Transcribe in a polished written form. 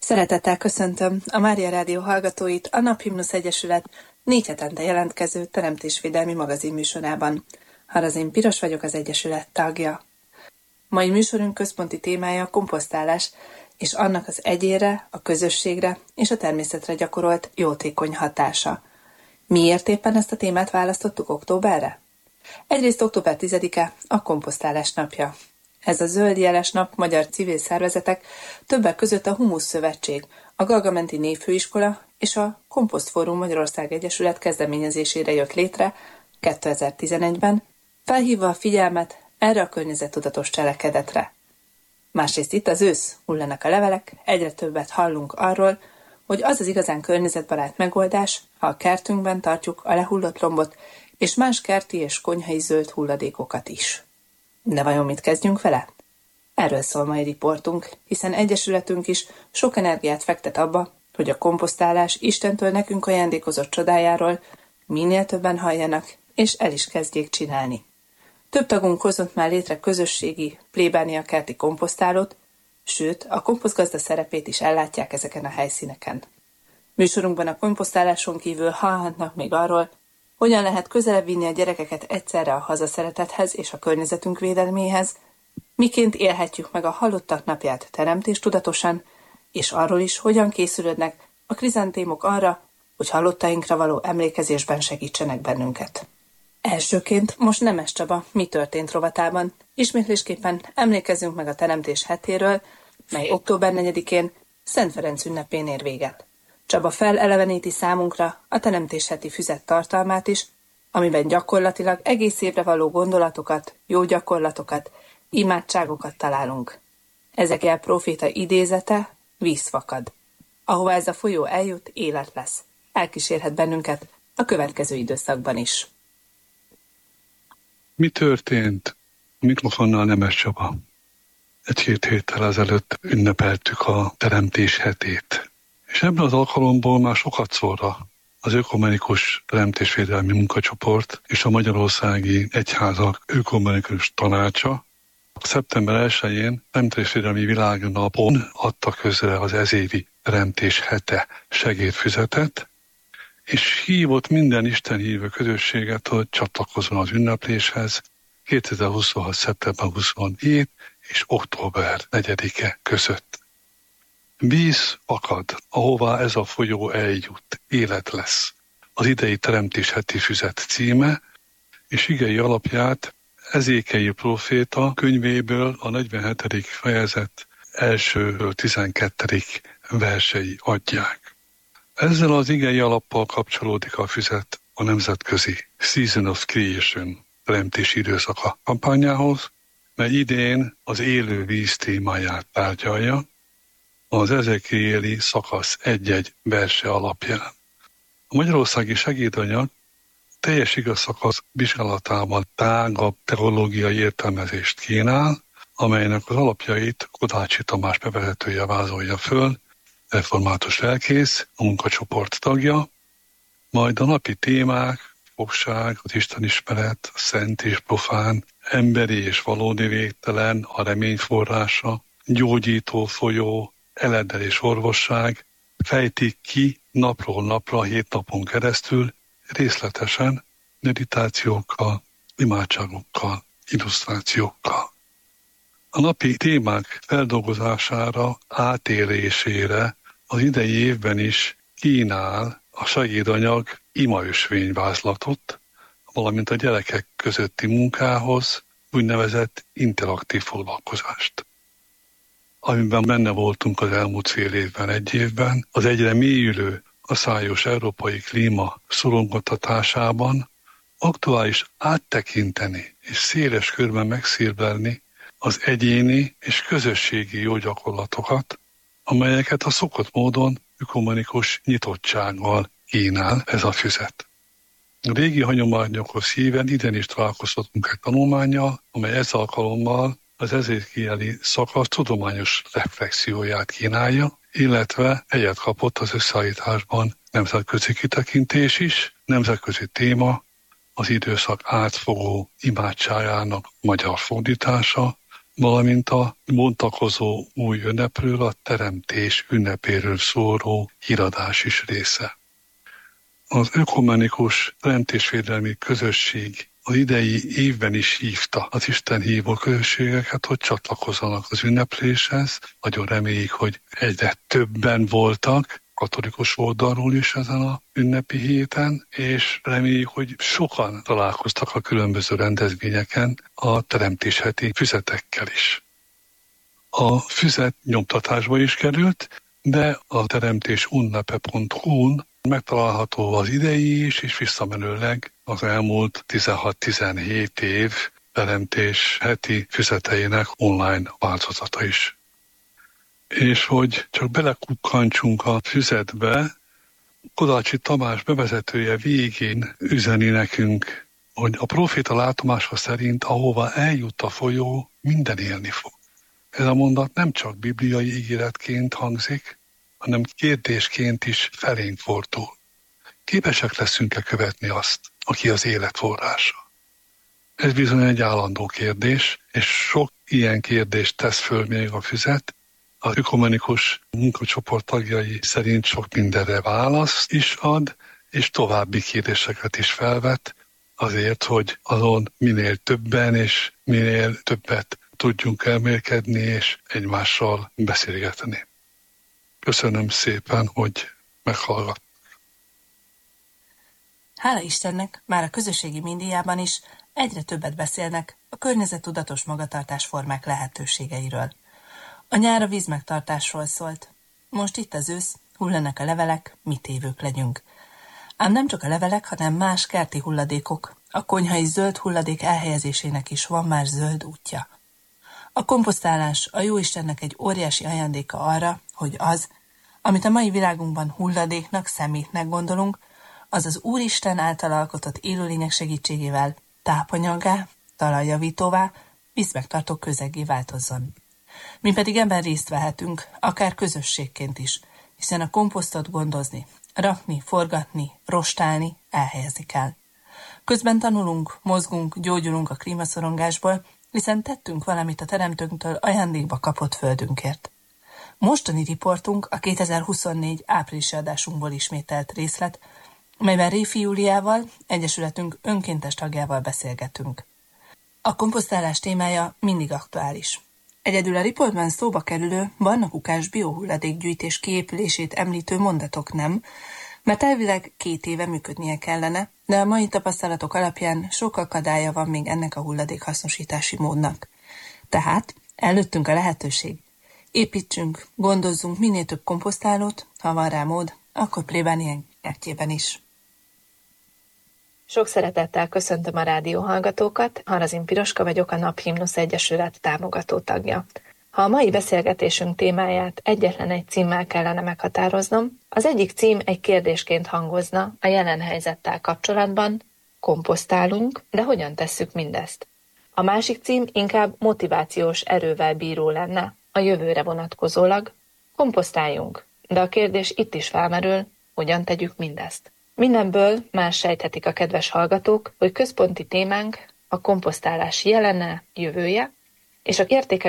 Szeretettel köszöntöm a Mária Rádió hallgatóit a Naphimnusz Egyesület 4 hetente jelentkező teremtésvédelmi magazinműsorában. Harazin Piros vagyok, az Egyesület tagja. Mai műsorunk központi témája a komposztálás és annak az egyénre, a közösségre és a természetre gyakorolt jótékony hatása. Miért éppen ezt a témát választottuk októberre? Egyrészt október 10-e a komposztálás napja. Ez a zöld jeles nap magyar civil szervezetek, többek között a Humusz Szövetség, a Galgamenti Névfőiskola és a Komposztfórum Magyarország Egyesület kezdeményezésére jött létre 2011-ben, felhívva a figyelmet erre a környezettudatos cselekedetre. Másrészt itt az ősz, hullanak a levelek, egyre többet hallunk arról, hogy az az igazán környezetbarát megoldás, ha a kertünkben tartjuk a lehullott lombot és más kerti és konyhai zöld hulladékokat is. De vajon mit kezdjünk vele? Erről szól mai riportunk, hiszen egyesületünk is sok energiát fektet abba, hogy a komposztálás Istentől nekünk ajándékozott csodájáról minél többen halljanak, és el is kezdjék csinálni. Több tagunk hozott már létre közösségi plébánia kerti komposztálót, sőt, a komposztgazda szerepét is ellátják ezeken a helyszíneken. Műsorunkban a komposztáláson kívül hallhatnak még arról, hogyan lehet közelebb vinni a gyerekeket egyszerre a hazaszeretethez és a környezetünk védelméhez, miként élhetjük meg a halottak napját teremtéstudatosan, és arról is, hogyan készülődnek a krizantémok arra, hogy halottainkra való emlékezésben segítsenek bennünket. Elsőként most Nemes Csaba Mi történt rovatában ismétlésképpen emlékezzünk meg a Teremtés hetéről, mely október 4-én Szent Ferenc ünnepén ér véget. Csaba feleleveníti számunkra a Teremtés heti füzet tartalmát is, amiben gyakorlatilag egész évre való gondolatokat, jó gyakorlatokat, imádságokat találunk. Ezekkel próféta idézete, víz fakad. Ahová ez a folyó eljut, élet lesz. Elkísérhet bennünket a következő időszakban is. Mi történt? A mikrofonnal Nemes Csaba. 1-2 héttel ezelőtt ünnepeltük a Teremtés hetét. És ebben az alkalomból már sokat szólra az Ökumenikus Teremtésvédelmi Munkacsoport és a Magyarországi Egyházak Ökumenikus Tanácsa szeptember 1-én Teremtésvédelmi Világnapon adta közre az ezévi Teremtés hete segédfüzetet, és hívott minden istenhívő közösséget, hogy csatlakozzon az ünnepléshez 2026. szeptember 27 és október 4-e között. Víz akad, ahová ez a folyó eljut, élet lesz. Az idei Teremtés heti füzet címe, és igei alapját Ezékei próféta könyvéből a 47. fejezet 1-től 12. versei adják. Ezzel az igei alappal kapcsolódik a füzet a nemzetközi Season of Creation teremtési időszaka kampányához, mely idén az élő víz témáját tárgyalja, az ezékieli szakasz 1-1 verse alapján. A magyarországi segédanyag teljes igaz szakasz vizsgálatában tágabb teológiai értelmezést kínál, amelynek az alapjait Kodácsi Tamás bevezetője vázolja föl, református lelkész, a munkacsoport tagja, majd a napi témák, fogság, az istenismeret, a szent és profán, emberi és valódi végtelen, a remény forrása, gyógyító folyó, eleddel és orvosság fejtik ki napról napra 7 napon keresztül részletesen meditációkkal, imádságokkal, illusztrációkkal. A napi témák feldolgozására, átélésére az idei évben is kínál a segédanyag imaösvényvázlatot, valamint a gyerekek közötti munkához úgynevezett interaktív foglalkozást. Amiben benne voltunk az elmúlt fél évben, 1 évben, az egyre mélyülő aszályos európai klíma szorongatatásában aktuális áttekinteni és széles körben megszívlelni az egyéni és közösségi jó gyakorlatokat, amelyeket a szokott módon ökumenikus nyitottsággal kínál ez a füzet. A régi hagyományokhoz híven idén is találkozhatunk egy tanulmánnyal, amely ez alkalommal az ezékieli szakasz tudományos reflexióját kínálja, illetve helyet kapott az összeállításban nemzetközi kitekintés is, nemzetközi téma, az időszak átfogó imádságának magyar fordítása, valamint a bontakozó új ünnepről, a teremtés ünnepéről szóló híradás is része. Az ökumenikus teremtésvédelmi közösség az idei évben is hívta az Isten hívó közösségeket, hogy csatlakozzanak az ünnepléshez. Nagyon reméljük, hogy egyre többen voltak katolikus oldalról is ezen a ünnepi héten, és reméljük, hogy sokan találkoztak a különböző rendezvényeken a teremtésheti füzetekkel is. A füzet nyomtatásba is került, de a teremtésunnepe.hu-n megtalálható az idei is, és visszamenőleg az elmúlt 16-17 év teremtés heti füzeteinek online változata is. És hogy csak belekukkantsunk a füzetbe, Kodácsi Tamás bevezetője végén üzeni nekünk, hogy a proféta látomása szerint, ahova eljut a folyó, minden élni fog. Ez a mondat nem csak bibliai ígéretként hangzik, hanem kérdésként is felénk fordul. Képesek leszünk-e követni azt, aki az élet forrása? Ez bizony egy állandó kérdés, és sok ilyen kérdést tesz föl még a füzet. Az ökumenikus munkacsoport tagjai szerint sok mindenre választ is ad, és további kérdéseket is felvet, azért, hogy azon minél többen és minél többet tudjunk elmélkedni és egymással beszélgetni. Köszönöm szépen, hogy meghallgat. Hála Istennek, már a közösségi médiában is egyre többet beszélnek a környezettudatos magatartásformák lehetőségeiről. A nyár a vízmegtartásról szólt. Most itt az ősz, hullanak a levelek, mi tévők legyünk. Ám nem csak a levelek, hanem más kerti hulladékok, a konyhai zöld hulladék elhelyezésének is van már zöld útja. A komposztálás a Jóistennek egy óriási ajándéka arra, hogy az, amit a mai világunkban hulladéknak, szemétnek gondolunk, az az Úristen által alkotott élőlények segítségével tápanyaggá, talajjavítóvá, vízmegtartó közeggé változzon. Mi pedig ebben részt vehetünk, akár közösségként is, hiszen a komposztot gondozni, rakni, forgatni, rostálni, elhelyezni kell. Közben tanulunk, mozgunk, gyógyulunk a klímaszorongásból, hiszen tettünk valamit a Teremtőnktől ajándékba kapott földünkért. Mostani riportunk a 2024 áprilisi adásunkból ismételt részlet, melyben Réfi Júliával, Egyesületünk önkéntes tagjával beszélgetünk. A komposztálás témája mindig aktuális. Egyedül a riportban szóba kerülő barnakukás biohulladékgyűjtés kiépülését említő mondatok nem, mert elvileg 2 éve működnie kellene, de a mai tapasztalatok alapján sok akadálya van még ennek a hulladékhasznosítási módnak. Tehát előttünk a lehetőség. Építsünk, gondozzunk minél több komposztálót, ha van rá mód, akkor plébániánk kertjében is. Sok szeretettel köszöntöm a rádió hallgatókat, Harazin Piroska vagyok, a Naphimnusz Egyesület támogató tagja. Ha a mai beszélgetésünk témáját egyetlen egy címmel kellene meghatároznom, az egyik cím egy kérdésként hangozna a jelen helyzettel kapcsolatban: komposztálunk, de hogyan tesszük mindezt? A másik cím inkább motivációs erővel bíró lenne, a jövőre vonatkozólag: komposztáljunk, de a kérdés itt is felmerül, hogyan tegyük mindezt. Mindenből más sejthetik a kedves hallgatók, hogy központi témánk a komposztálás jelene, jövője, és a értékes